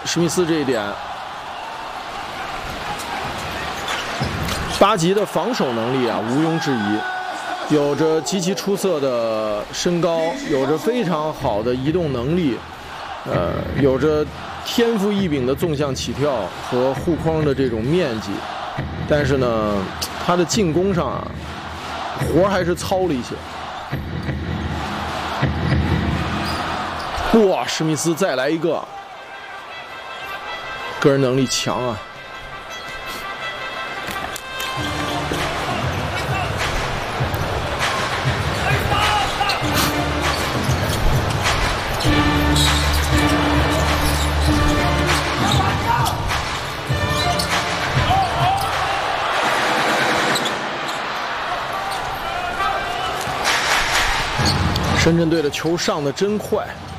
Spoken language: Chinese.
史密斯这一点。巴吉的防守能力啊，毋庸置疑，有着极其出色的身高，有着非常好的移动能力，有着天赋异禀的纵向起跳和护框的这种面积，但是呢，他的进攻上啊，活还是糙了一些。哇，史密斯再来一个，个人能力强啊！深圳队的球上的真快。